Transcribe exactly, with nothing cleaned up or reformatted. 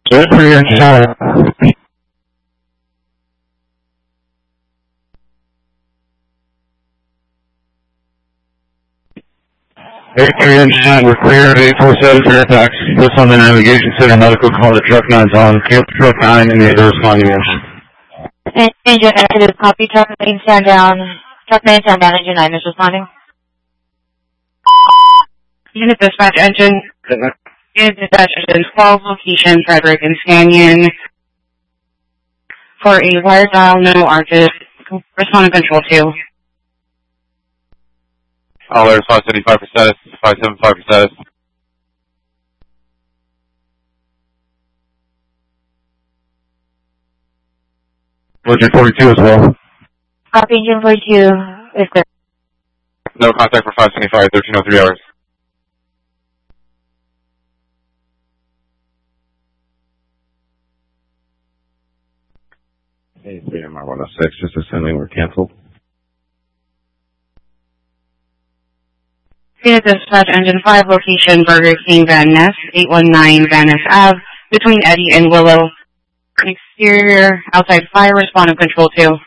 Good for your shot. eight three and nine, we're clear at eight four seven Fairfax. This on the navigation center, medical call to truck nine's on. Cancel truck nine and the other responding units. Engine negative, copy, truck nine stand down. Truck nine stand down, engine nine is responding. Unit dispatch engine. Unit dispatch engine twelve, location Frederick and Canyon. For a wire dial, no arches. Responding control two. All air five seventy-five for status, five seventy-five for status. Engine forty-two as well. Copy, engine forty-two is clear. No contact for five seventy-five, thirteen oh three hours. Hey, three M R one oh six, just assuming we're canceled. Unit dispatch engine five, location Burger King Van Ness, eight one nine Van Ness Avenue, between Eddy and Willow. Exterior, outside fire, responding control two.